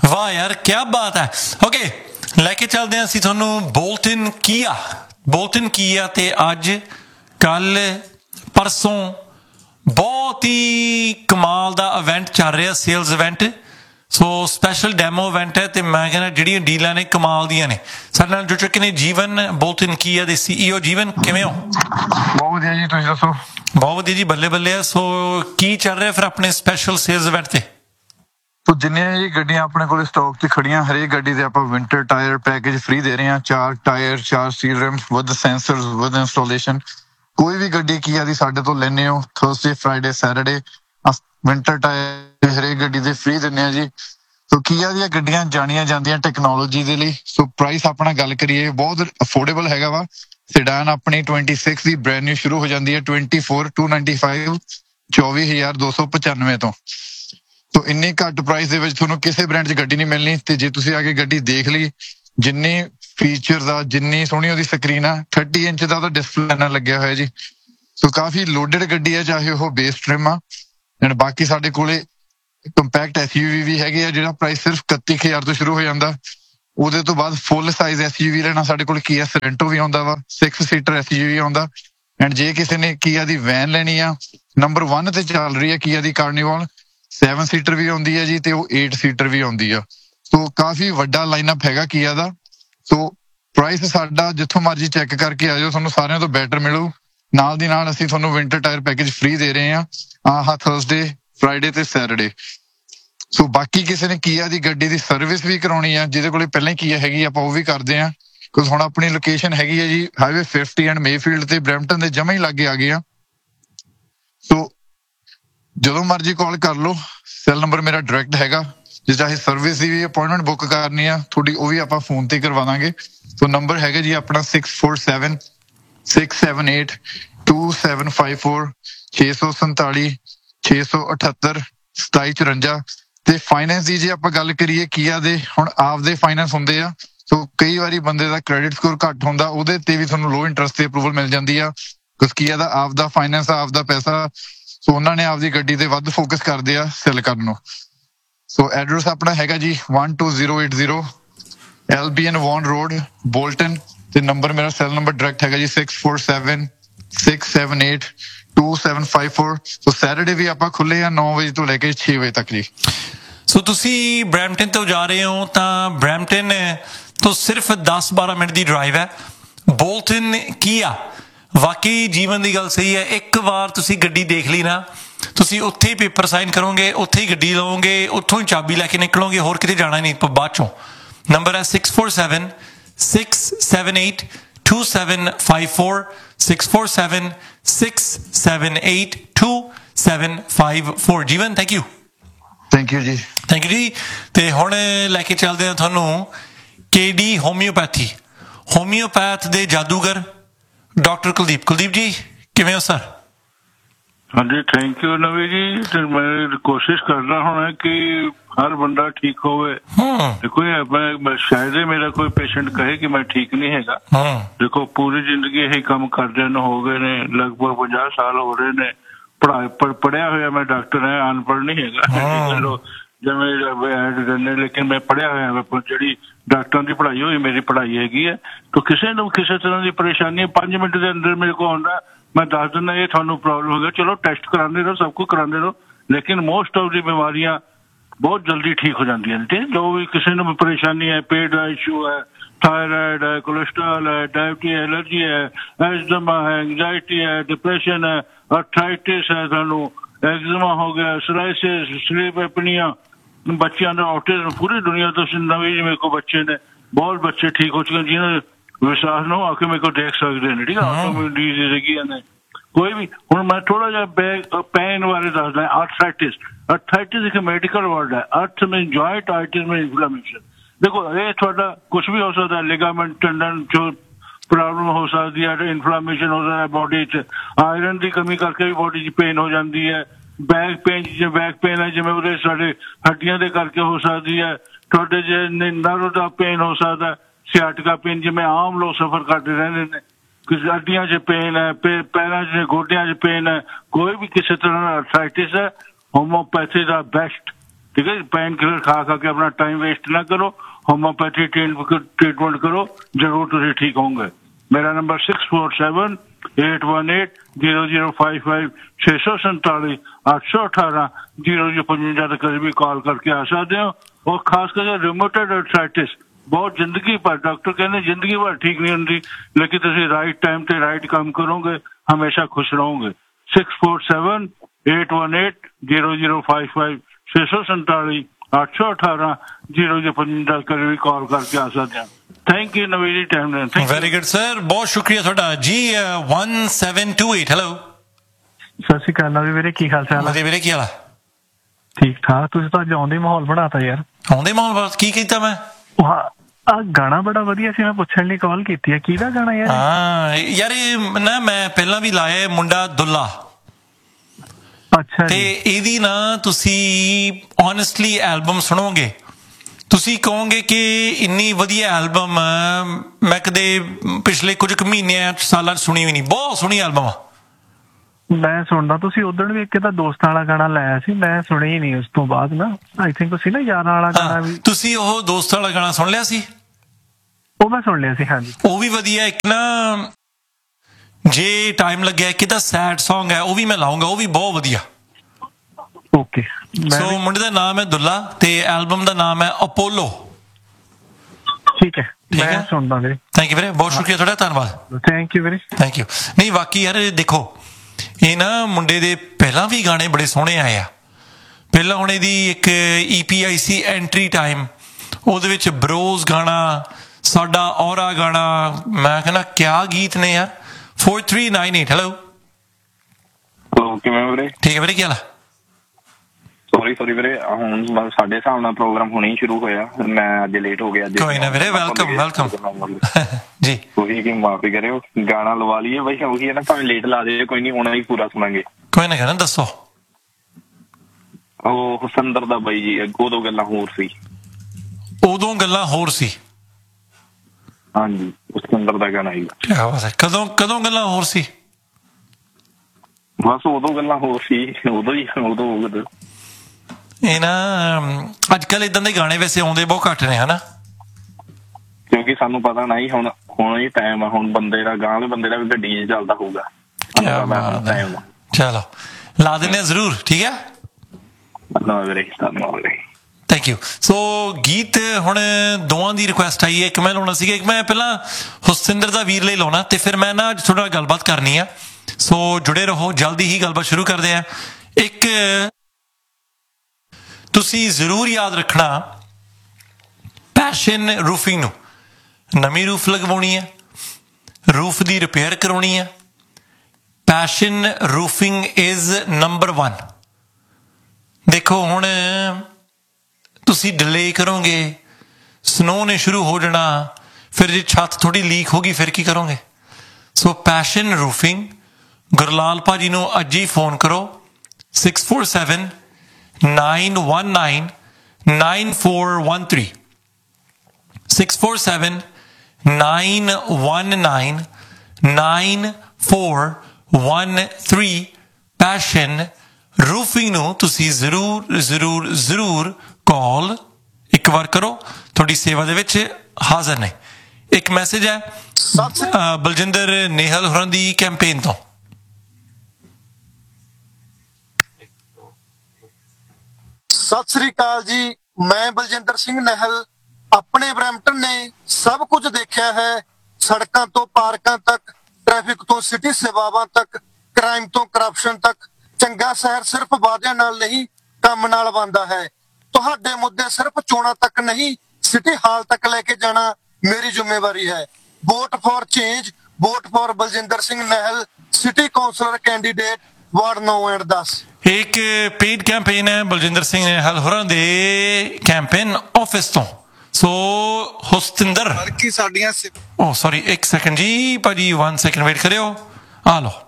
वाह यार, क्या बात है। ओके, लैके चलते हैं ਅਸੀਂ ਤੁਹਾਨੂੰ ਬੋਲਟਨ ਕੀਆ ਤੇ ਅੱਜ ਕੱਲ ਪਰਸੋਂ ਬਹੁਤ ਹੀ ਕਮਾਲ ਦਾ ਇਵੈਂਟ ਚੱਲ ਰਿਹਾ, sales event. So special demo event ਹੈ ਤੇ ਮੈਂ ਕਹਿੰਦਾ ਜਿਹੜੀਆਂ ਡੀਲਾਂ ਨੇ ਕਮਾਲ ਦੀਆਂ ਨੇ। ਸਾਡੇ ਨਾਲ ਜੁੜ ਚੁੱਕੇ ਨੇ ਜੀਵਨ, ਬੋਲਟਨ ਕੀਆ ਦੇ CEO। ਜੀਵਨ, ਕਿਵੇਂ ਹੋ? ਬਹੁਤ ਵਧੀਆ ਜੀ, ਤੁਸੀਂ ਦੱਸੋ? ਬਹੁਤ ਵਧੀਆ ਜੀ, ਬੱਲੇ ਬੱਲੇ ਆ। ਸੋ ਕੀ ਚੱਲ ਰਿਹਾ ਫਿਰ ਆਪਣੇ ਸਪੈਸ਼ਲ ਸੇਲਸ ਇਵੈਂਟ ਤੇ? ਤੋ ਜਿੰਨੀਆਂ ਜੀ ਗੱਡੀਆਂ ਆਪਣੇ ਕੋਲ ਸਟਾਕ 'ਚ ਖੜੀਆਂ, ਹਰੇਕ ਗੱਡੀ ਦੇ ਆਪਾਂ ਵਿੰਟਰ ਟਾਇਰ ਪੈਕੇਜ ਫ੍ਰੀ ਦੇ ਰਹੇ ਹਾਂ। 4 tyre, 4 seal ਰਿਮਸ with sensors with installation. ਕੋਈ ਵੀ ਗੱਡੀ ਕੀਆ ਦੀ ਸਾਡੇ ਤੋਂ ਲੈਣੇ ਹੋ Thursday, Friday, Saturday, winter tyre ਹਰੇਕ ਗੱਡੀ ਦੇ ਫ੍ਰੀ ਦਿੰਦੇ ਆ ਜੀ। ਸੋ ਕੀਆ ਦੀਆਂ ਗੱਡੀਆਂ ਜਾਣੀਆਂ ਜਾਂਦੀਆਂ ਟੈਕਨੋਲੋਜੀ ਦੇ ਲਈ। ਸੋ ਪ੍ਰਾਈਸ ਆਪਣਾ ਗੱਲ ਕਰੀਏ, ਬਹੁਤ ਅਫੋਰਡੇਬਲ ਹੈਗਾ ਵਾ। ਸਿਡਾਨ ਆਪਣੀ 26 ਦੀ ਬ੍ਰੈਂਡ ਨਿਊ ਸ਼ੁਰੂ ਹੋ ਜਾਂਦੀ ਹੈ 24,295 24,295 ਤੋਂ। ਸੋ ਇੰਨੀ ਘੱਟ ਪ੍ਰਾਈਸ ਦੇ ਵਿੱਚ ਤੁਹਾਨੂੰ ਕਿਸੇ ਬ੍ਰਾਂਡ 'ਚ ਗੱਡੀ ਨਹੀਂ ਮਿਲਣੀ। ਤੇ ਜੇ ਤੁਸੀਂ ਆ ਕੇ ਗੱਡੀ ਦੇਖ ਲਈ, ਜਿੰਨੀ ਫੀਚਰਸ ਆ, ਜਿੰਨੀ ਸੋਹਣੀ ਉਹਦੀ ਸਕਰੀਨ ਆ, 30 ਇੰਚ ਦਾ ਉਹਦਾ ਡਿਸਪਲੇ ਨਾਲ ਲੱਗਿਆ ਹੋਇਆ ਜੀ। ਸੋ ਕਾਫੀ ਲੋਡਡ ਗੱਡੀ ਆ, ਚਾਹੇ ਉਹ ਬੇਸ ਟ੍ਰਿਮ ਆ। ਐਂਡ ਬਾਕੀ ਸਾਡੇ ਕੋਲੇ ਕੰਪੈਕਟ SUV ਵੀ ਹੈਗੇ ਆ, ਜਿਹੜਾ ਪ੍ਰਾਈਸ ਸਿਰਫ 31,000 ਤੋਂ ਸ਼ੁਰੂ ਹੋ ਜਾਂਦਾ। ਉਹਦੇ ਤੋਂ ਬਾਅਦ ਫੁੱਲ ਸਾਈਜ਼ SUV ਲੈਣਾ, ਸਾਡੇ ਕੋਲ ਕੀਆ ਸੋਰੈਂਟੋ ਵੀ ਆਉਂਦਾ ਵਾ, 6 ਸੀਟਰ SUV ਆਉਂਦਾ। ਐਂਡ ਜੇ ਕਿਸੇ ਨੇ ਕੀਆ ਦੀ ਵੈਨ ਲੈਣੀ ਆ, ਨੰਬਰ 1 ਤੇ ਚੱਲ ਰਹੀ ਹੈ ਕੀਆ ਦੀ ਕਾਰਨੀਵਲ, 7 ਸੀਟਰ ਵੀ ਆਉਂਦੀ ਹੈ ਜੀ, ਤੇ ਉਹ 8 ਸੀਟਰ ਵੀ ਆਉਂਦੀ ਆ। ਸੋ ਕਾਫੀ ਵੱਡਾ ਲਾਈਨਅਪ ਹੈਗਾ ਕੀਆ ਦਾ। ਸੋ ਪ੍ਰਾਈਸ ਸਾਡਾ ਜਿੱਥੋਂ ਮਰਜ਼ੀ ਚੈੱਕ ਕਰਕੇ ਆ ਜਾਓ, ਤੁਹਾਨੂੰ ਸਾਰਿਆਂ ਤੋਂ ਬੈਟਰ ਮਿਲੂ। ਨਾਲ ਦੀ ਨਾਲ ਅਸੀਂ ਤੁਹਾਨੂੰ ਵਿੰਟਰ ਟਾਇਰ ਪੈਕੇਜ ਫ੍ਰੀ ਦੇ ਰਹੇ ਹਾਂ ਆਹ ਥਰਸਡੇ, ਫਰਾਈਡੇ ਤੇ ਸੈਟਰਡੇ। ਸੋ ਬਾਕੀ ਕਿਸੇ ਨੇ ਕੀਆ ਦੀ ਗੱਡੀ ਦੀ ਸਰਵਿਸ ਵੀ ਕਰਾਉਣੀ ਆ, ਜਿਹਦੇ ਕੋਲੇ ਪਹਿਲਾਂ ਹੀ ਕੀਆ ਹੈਗੀ, ਆਪਾਂ ਉਹ ਵੀ ਕਰਦੇ ਆ। ਕਿਉਂਕਿ ਹੁਣ ਆਪਣੀ ਲੋਕੇਸ਼ਨ ਹੈਗੀ ਹੈ ਜੀ ਹਾਈਵੇ 50 ਐਂਡ ਮੇਫੀਲਡ ਤੇ ਬਰੈਂਪਟਨ ਦੇ ਜਮਾਂ ਹੀ ਲਾਗੇ ਆ ਗਏ ਆ। ਸੋ ਜਦੋਂ ਮਰਜ਼ੀ ਕਾਲ ਕਰ ਲਓ, ਸੈੱਲ ਨੰਬਰ ਮੇਰਾ ਡਾਇਰੈਕਟ ਹੈਗਾ। ਜੇ ਚਾਹੇ ਸਰਵਿਸ ਦੀ ਵੀ ਅਪਾਇੰਟਮੈਂਟ ਬੁੱਕ ਕਰਨੀ ਆ ਤੁਹਾਡੀ, ਉਹ ਵੀ ਆਪਾਂ ਫੋਨ ਤੇ ਕਰਵਾ ਦਾਂਗੇ। ਸੋ ਨੰਬਰ ਹੈਗਾ ਜੀ ਆਪਣਾ 647 678 2754 647 678 2754। ਤੇ ਫਾਈਨੈਂਸ ਦੀ ਜੇ ਆਪਾਂ ਗੱਲ ਕਰੀਏ ਕੀਆ ਦੇ, ਹੁਣ ਆਪਦੇ ਫਾਈਨੈਂਸ ਹੁੰਦੇ ਆ। ਸੋ ਕਈ ਵਾਰੀ ਬੰਦੇ ਦਾ ਕ੍ਰੈਡਿਟ ਸਕੋਰ ਘੱਟ ਹੁੰਦਾ, ਉਹਦੇ ਤੇ ਵੀ ਤੁਹਾਨੂੰ ਲੋ ਇੰਟਰਸਟ ਤੇ ਅਪਰੂਵਲ ਮਿਲ ਜਾਂਦੀ ਆ। ਕਿਉਂਕਿ ਕੀਆ ਦਾ ਆਪਦਾ ਫਾਈਨੈਂਸ, ਆਪਦਾ ਪੈਸਾ। ਸੋ ਉਹਨਾਂ ਨੇ ਆਪਦੀ ਗੱਡੀ ਤੇ ਵੱਧ ਫੋਕਸ ਕਰਦੇ ਆ ਸੈਲ ਕਰਨ ਨੂੰ। ਸੋ ਐਡਰੈਸ ਆਪਣਾ ਹੈਗਾ ਜੀ 12080 LBN ਵੌਨ ਰੋਡ, ਬੋਲਟਨ। ਤੇ ਨੰਬਰ ਮੇਰਾ ਸੈੱਲ ਨੰਬਰ ਡਾਇਰੈਕਟ ਹੈਗਾ ਜੀ 647 678 2754। ਸੋ ਸੈਟਰਡੇ ਵੀ ਆਪਾਂ ਖੁੱਲੇ ਆ 9 ਵਜੇ ਤੋਂ ਲੈ ਕੇ 6 ਵਜੇ ਤੱਕ ਜੀ। ਸੋ ਤੁਸੀਂ ਬਰੈਂਪਟਨ ਤੋਂ ਜਾ ਰਹੇ ਹੋ ਤਾਂ ਬਰੈਂਪਟਨ ਤੋਂ ਸਿਰਫ 10-12 ਮਿੰਟ ਦੀ ਡਰਾਈਵ ਹੈ ਬੋਲਟਨ ਕੀਆ। ਵਾਕਈ ਜੀਵਨ ਦੀ ਗੱਲ ਸਹੀ ਹੈ। ਇੱਕ ਵਾਰ ਤੁਸੀਂ ਗੱਡੀ ਦੇਖ ਲਈ ਨਾ, ਤੁਸੀਂ ਉੱਥੇ ਹੀ ਪੇਪਰ ਸਾਈਨ ਕਰੋਗੇ, ਉੱਥੇ ਹੀ ਗੱਡੀ ਲਓਗੇ, ਉੱਥੋਂ ਹੀ ਚਾਬੀ ਲੈ ਕੇ ਨਿਕਲੋਗੇ, ਹੋਰ ਕਿਤੇ ਜਾਣਾ ਨਹੀਂ ਬਾਅਦ ਚੋਂ। ਨੰਬਰ ਹੈ 647 678 2754 647 678 2754। ਜੀਵਨ, ਥੈਂਕ ਯੂ। ਥੈਂਕ ਯੂ ਜੀ। ਥੈਂਕ ਯੂ ਜੀ। ਤੇ ਹੁਣ ਲੈ ਕੇ ਚੱਲਦੇ ਹਾਂ ਤੁਹਾਨੂੰ KD ਹੋਮਿਓਪੈਥ ਦੇ ਜਾਦੂਗਰ ਡਾਕਟਰ ਕੁਲਦੀਪ ਜੀ, ਕਿਵੇਂ ਹੋ ਸਰ? ਹਾਂਜੀ, ਥੈਂਕ ਯੂ ਨਵੀ ਜੀ। ਤੇ ਮੈਂ ਕੋਸ਼ਿਸ਼ ਕਰਦਾ ਹੁਣ ਕਿ ਹਰ ਬੰਦਾ ਠੀਕ ਹੋਵੇ। ਦੇਖੋ ਮੈਂ ਸ਼ਾਇਦ ਮੇਰਾ ਕੋਈ ਪੇਸ਼ੈਂਟ ਕਹੇ ਕਿ ਮੈਂ ਠੀਕ ਨਹੀਂ ਹੈਗਾ। ਦੇਖੋ ਪੂਰੀ ਜ਼ਿੰਦਗੀ ਇਹੀ ਕੰਮ ਕਰਦਿਆਂ ਨੂੰ ਹੋ ਗਏ ਨੇ, ਲਗਭਗ 50 ਸਾਲ ਹੋ ਰਹੇ ਨੇ। ਪੜ੍ਹਿਆ ਹੋਇਆ ਮੈਂ ਡਾਕਟਰ ਹੈ, ਅਨਪੜ੍ਹ ਨਹੀਂ ਹੈਗਾ ਜਿਵੇਂ, ਲੇਕਿਨ ਮੈਂ ਪੜ੍ਹਿਆ ਹੋਇਆ। ਜਿਹੜੀ ਡਾਕਟਰਾਂ ਦੀ ਪੜ੍ਹਾਈ ਹੋਈ ਮੇਰੀ ਪੜ੍ਹਾਈ ਹੈਗੀ ਹੈ। ਤਾਂ ਕਿਸੇ ਨੂੰ ਕਿਸੇ ਤਰ੍ਹਾਂ ਦੀ ਪਰੇਸ਼ਾਨੀ 5 ਮਿੰਟ ਦੇ ਅੰਦਰ ਮੇਰੇ ਕੋਲ ਆਉਂਦਾ, ਮੈਂ ਦੱਸ ਦਿੰਦਾ ਇਹ ਤੁਹਾਨੂੰ ਪ੍ਰੋਬਲਮ ਹੋ ਗਿਆ। ਚਲੋ ਟੈਸਟ ਕਰਾਉਂਦੇ ਰਹੋ, ਸਭ ਕੁਝ ਕਰਾਉਂਦੇ ਰਹੋ, ਲੇਕਿਨ ਮੋਸਟ ਆਫ ਦੀ ਬਿਮਾਰੀਆਂ ਬਹੁਤ ਜਲਦੀ ਠੀਕ ਹੋ ਜਾਂਦੀਆਂ ਨੇ। ਠੀਕ, ਜੋ ਵੀ ਕਿਸੇ ਨੂੰ ਪਰੇਸ਼ਾਨੀ ਹੈ, ਪੇਟ ਦਾ ਇਸ਼ੂ ਹੈ, थायराइड है, कोलेस्ट्रॉल है, डायबिटीज, एलर्जी है, एजमा है, एंजाइटी है, डिप्रेशन है, अर्थराइटिस है, थानू एग्जिमा हो गया, सोराइसिस, स्लीप एपनिया, बच्चों का ऑटिज्म, पूरी दुनिया तो नवी मेरे को बच्चे ने बहुत बच्चे ठीक हो चुके हैं जिन्होंने विश्वास न हो आके मेरे को देख सकते हैं। ठीक है, ऑटोइम्यून डिजीज है कोई भी। हूँ मैं थोड़ा जहा पेन बारे दसदा। अर्थराइटिस एक मेडिकल वर्ड है। अर्थ में जॉइंट, आइटिस में इन्फ्लेमेशन। देखो ये थोड़ा कुछ भी हो सकता है, लिगामेंट, टेंडन जो प्रॉब्लम हो सकती है, इन्फ्लेमेशन हो सकता है बॉडी च, आयरन की कमी करके भी बॉडी च पेन हो जाती है। बैक पेन है जिवें उहदे साडे हड्डियां दे करके हो सकती है। थोड़े जे नर्व का पेन हो सकता है, सियाटिका पेन जिवें आम लोग सफर करते रहंदे ने। किसी हड्डियां च पेन है, पैरों च, गोड्डियां च पेन है, कोई भी किसी तरह का अर्थराइटिस है, होम्योपैथी का बेस्ट। ठीक है। पेन किलर खा के अपना टाइम वेस्ट ना करो, होम्योपैथी ट्रीटमेंट करो, जरूर तुम ठीक होंगे। मेरा नंबर 6478180055 647 818 0055 तक भी कॉल करके आ सकते हो। और खास करके रिमोटेड आर्थराइटिस बहुत जिंदगी भर डॉक्टर कहते जिंदगी भर ठीक नहीं होती, लेकिन तुम राइट टाइम ते राइट काम करोगे हमेशा खुश रहोगे। 6478180055 647 818 0055 तक भी कॉल करके आ सकते हैं। Thank you Naveen ji, time देने। वेरी गुड सर, बहुत शुक्रिया ਤੁਹਾਡਾ ਜੀ। 1728 ਹੈਲੋ। ਸਤਿ ਸ਼੍ਰੀ ਅਕਾਲ ਨਵੀਂ ਵੀਰੇ, ਕੀ ਹਾਲ ਚਾਲ? ਵਧੀਆ ਵੀਰੇ, ਕੀ ਹਾਲ ਆ? ਠੀਕ ਠਾਕ। ਤੁਸੀਂ ਤਾਂ ਅੱਜ ਆਉਂਦੇ ਮਾਹੌਲ ਬਣਾਤਾ ਯਾਰ। ਆਉਂਦੇ ਮਾਹੌਲ ਬਾਤ ਕੀ ਕੀਤਾ ਮੈਂ? ਆ ਗਾਣਾ ਬੜਾ ਵਧੀਆ ਸੀ, ਮੈਂ ਪੁੱਛਣ ਲਈ ਕਾਲ ਕੀਤੀ ਹੈ। ਕਿਹਦਾ ਗਾਣਾ ਯਾਰ? ਹਾਂ ਯਾਰ ਇਹ ਨਾ ਮੈਂ ਪਹਿਲਾਂ ਵੀ ਲਾਇਆ ਮੁੰਡਾ ਦੁੱਲਾ। ਅੱਛਾ ਤੇ ਇਹਦੀ ਨਾ ਤੁਸੀਂ ਓਨੈਸਟਲੀ ਐਲਬਮ ਸੁਣੋਗੇ, ਤੁਸੀਂ ਕਹੋਗੇ ਕਿ ਇੰਨੀ ਵਧੀਆ ਐਲਬਮ ਮੈਂ ਕਦੇ ਪਿਛਲੇ ਕੁਝ ਕੁ ਮਹੀਨਿਆਂ ਸਾਲਾਂ 'ਚ ਸੁਣੀ ਵੀ ਨਹੀਂ। ਬਹੁਤ ਸੋਹਣੀ ਐਲਬਮ ਆ। ਮੈਂ ਸੁਣਦਾ, ਤੁਸੀਂ ਉਦੋਂ ਵੀ ਇੱਕ ਤਾਂ ਦੋਸਤਾਂ ਵਾਲਾ ਗਾਣਾ ਲਾਇਆ ਸੀ, ਮੈਂ ਸੁਣਿਆ ਹੀ ਨਹੀਂ ਉਸ ਤੋਂ ਬਾਅਦ ਨਾ। ਆਈ ਥਿੰਕ ਤੁਸੀਂ ਨਾ ਯਾਰਾਂ ਵਾਲਾ ਗਾਣਾ ਵੀ ਤੁਸੀਂ ਉਹ ਦੋਸਤਾਂ ਵਾਲਾ ਗਾਣਾ ਸੁਣ ਲਿਆ ਸੀ? ਉਹ ਮੈਂ ਸੁਣ ਲਿਆ ਸੀ, ਹਾਂਜੀ। ਉਹ ਵੀ ਵਧੀਆ। ਇੱਕ ਨਾ ਜੇ ਟਾਈਮ ਲੱਗਿਆ ਕਿ ਤਾਂ ਸੈਡ ਸੌਂਗ ਹੈ, ਉਹ ਵੀ ਮੈਂ ਲਾਉਂਗਾ, ਉਹ ਵੀ ਬਹੁਤ ਵਧੀਆ। ਓਕੇ। ਸੋ ਮੁੰਡੇ ਦਾ ਨਾਮ ਹੈ ਦੁੱਲਾ ਤੇ ਐਲਬਮ ਦਾ ਨਾਮ ਹੈ ਅਪੋਲੋ। ਠੀਕ ਹੈ, ਮੈਂ ਸੁਣਦਾ ਵੀਰੇ। ਥੈਂਕ ਯੂ ਵੀਰੇ, ਬਹੁਤ ਸ਼ੁਕਰੀਆ ਤੁਹਾਡਾ, ਧੰਨਵਾਦ। ਥੈਂਕ ਯੂ ਵੀਰੇ। Thank you. ਨਹੀਂ ਬਾਕੀ ਯਾਰ ਦੇਖੋ, ਇਹ ਨਾ ਮੁੰਡੇ ਦੇ ਪਹਿਲਾਂ ਵੀ ਗਾਣੇ ਬੜੇ ਸੋਹਣੇ ਆਏ ਆ। ਪਹਿਲਾਂ ਹੁਣ ਇਹਦੀ ਇੱਕ EP ਆਈ ਸੀ ਐਂਟਰੀ ਟਾਈਮ, ਉਹਦੇ ਵਿੱਚ ਬਰੋਜ਼ ਗਾਣਾ, ਸਾਡਾ ਔਰਾ ਗਾਣਾ, ਮੈਂ ਕਹਿੰਦਾ ਕਿਆ ਗੀਤ ਨੇ ਯਾਰ। 4398 ਹੈਲੋ। ਕਿਵੇਂ ਵੀਰੇ? ਠੀਕ ਹੈ ਵੀਰੇ, ਕੀ ਹਾਲ ਆ? ਸੌਰੀ ਵੀਰੇ, ਹੁਣ ਬਸ ਸਾਡੇ ਹਿਸਾਬ ਨਾਲ ਪ੍ਰੋਗਰਾਮ ਹੁਣੇ ਹੀ ਸ਼ੁਰੂ ਹੋਇਆ, ਮੈਂ ਅੱਜ ਲੇਟ ਹੋ ਗਿਆ। ਕੋਈ ਨਾ ਵੀਰੇ, ਵੈਲਕਮ ਜੀ। ਉਹੀ ਕਿ ਮਾਫੀ ਕਰਿਓ, ਗਾਣਾ ਲਵਾ ਲਈਏ ਬਈ। ਉਹੀ ਹੈ ਨਾ, ਭਾਵੇਂ ਲੇਟ ਲਾ ਦੇ, ਕੋਈ ਨਹੀਂ, ਹੁਣ ਹੀ ਪੂਰਾ ਸੁਣਾਂਗੇ। ਕੋਈ ਨਾ ਕਹਿਣਾ, ਦੱਸੋ। ਉਹ ਹੁਸੰਦਰ ਦਾ ਬਾਈ ਜੀ, ਉਦੋਂ ਗੱਲਾਂ ਹੋਰ ਸੀ। ਉਦੋਂ ਗੱਲਾਂ ਹੋਰ ਸੀ? ਹਾਂਜੀ, ਹੁਸੰਦਰ ਦਾ ਗਾਣਾ ਹੀ। ਕਦੋਂ ਗੱਲਾਂ ਹੋਰ ਸੀ? ਬਸ ਉਦੋਂ ਗੱਲਾਂ ਹੋਰ ਸੀ, ਉਦੋਂ ਹੀ, ਉਦੋਂ। ਇਹ ਨਾ ਅੱਜ ਕੱਲ ਇਦਾਂ ਦੇ ਗਾਣੇ ਵੈਸੇ ਆਉਂਦੇ ਬਹੁਤ ਘੱਟ ਨੇ, ਹਨਾ? ਕਿਉਂਕਿ ਸਾਨੂੰ ਪਤਾ ਨਹੀਂ ਹੁਣ ਹੀ ਟਾਈਮ ਆ, ਹੁਣ ਬੰਦੇ ਦਾ ਗਾਂ ਬੰਦੇ ਦਾ ਵੀ ਗੱਡੀ 'ਚ ਚੱਲਦਾ ਹੋਊਗਾ। ਚਲੋ ਲਾ ਦਿੰਦੇ ਆ ਜ਼ਰੂਰ, ਠੀਕ ਹੈ। Thank you. ਸੋ ਗੀਤ ਹੁਣ ਦੋਵਾਂ ਦੀ ਰਿਕੁਐਸਟ ਆਈ ਹੈ। ਇੱਕ ਮੈਂ ਲਾਉਣਾ ਸੀਗਾ, ਇੱਕ ਮੈਂ ਪਹਿਲਾਂ ਹੁਸਿੰਦਰ ਦਾ ਵੀਰ ਲਈ ਲਾਉਣਾ, ਤੇ ਫਿਰ ਮੈਂ ਨਾ ਤੁਹਾਡੇ ਨਾਲ ਗੱਲਬਾਤ ਕਰਨੀ ਆ। ਸੋ ਜੁੜੇ ਰਹੋ, ਜਲਦੀ ਹੀ ਗੱਲਬਾਤ ਸ਼ੁਰੂ ਕਰਦੇ ਆ। ਇੱਕ ਤੁਸੀਂ ਜ਼ਰੂਰ ਯਾਦ ਰੱਖਣਾ, ਪੈਸ਼ਨ ਰੂਫਿੰਗ ਨੂੰ ਨਵੀਂ ਰੂਫ ਲਗਵਾਉਣੀ ਹੈ, ਰੂਫ ਦੀ ਰਿਪੇਅਰ ਕਰਾਉਣੀ ਹੈ, ਪੈਸ਼ਨ ਰੂਫਿੰਗ ਇਜ਼ ਨੰਬਰ 1। ਦੇਖੋ ਹੁਣ ਤੁਸੀਂ ਡਿਲੇ ਕਰੋਗੇ, ਸਨੋ ਨੇ ਸ਼ੁਰੂ ਹੋ ਜਾਣਾ, ਫਿਰ ਜੇ ਛੱਤ ਥੋੜੀ ਲੀਕ ਹੋ ਗਈ ਫਿਰ ਕੀ ਕਰੋਗੇ? ਸੋ ਪੈਸ਼ਨ ਰੂਫਿੰਗ, ਗੁਰਲਾਲ ਭਾਜੀ ਨੂੰ ਅੱਜ ਹੀ ਫੋਨ ਕਰੋ, 647-919-9413 647-919-9413। ਪੈਸ਼ਨ ਰੂਫਿੰਗ ਨੂੰ ਤੁਸੀਂ ਜ਼ਰੂਰ ਕਾਲ ਇੱਕ ਵਾਰ ਕਰੋ, ਤੁਹਾਡੀ ਸੇਵਾ ਦੇ ਵਿੱਚ ਹਾਜ਼ਰ ਨੇ। ਇੱਕ ਮੈਸੇਜ ਹੈ ਬਲਜਿੰਦਰ ਨੇਹਲ ਹੋਰਾਂ ਦੀ ਕੈਂਪੇਨ ਤੋਂ। ਸਤਿ ਸ੍ਰੀ ਅਕਾਲ ਜੀ, ਮੈਂ ਬਲਜਿੰਦਰ ਸਿੰਘ ਨਹਿਲ। ਆਪਣੇ ਬਰੈਂਪਟਨ ਨੇ ਸਭ ਕੁਝ ਦੇਖਿਆ ਹੈ, ਸੜਕਾਂ ਤੋਂ ਪਾਰਕਾਂ ਤੱਕ, ਟ੍ਰੈਫਿਕ ਤੋਂ ਸਿਟੀ ਸੇਵਾਵਾਂ ਤੱਕ, ਕ੍ਰਾਈਮ ਤੋਂ ਕਰਪਸ਼ਨ ਤੱਕ। ਚੰਗਾ ਸ਼ਹਿਰ ਸਿਰਫ ਵਾਅਦਿਆਂ ਨਾਲ ਨਹੀਂ, ਕੰਮ ਨਾਲ ਬਣਦਾ ਹੈ। ਤੁਹਾਡੇ ਮੁੱਦੇ ਸਿਰਫ ਚੋਣਾਂ ਤੱਕ ਨਹੀਂ, ਸਿਟੀ ਹਾਲ ਤੱਕ ਲੈ ਕੇ ਜਾਣਾ ਮੇਰੀ ਜ਼ਿੰਮੇਵਾਰੀ ਹੈ। Vote for change, vote for Baljinder Singh ਨਹਿਲ, city councillor candidate, ward 9 and 10। ਇੱਕ ਪੇਡ ਕੈਂਪੇਨ ਹੈ ਬਲਜਿੰਦਰ ਸਿੰਘ ਨਹਿਲ ਹੋਰਾਂ ਦੇ ਕੈਂਪੇਨ ਆਫਿਸ ਤੋਂ। ਸੋ ਹੁਸਤਿੰਦਰ ਸਾਡੀਆਂ ਸੌਰੀ, ਇੱਕ ਸੈਕਿੰਡ ਜੀ ਭਾਜੀ, 1 ਸੈਕਿੰਡ ਵੇਟ ਕਰਿਓ। ਆ ਲਓ।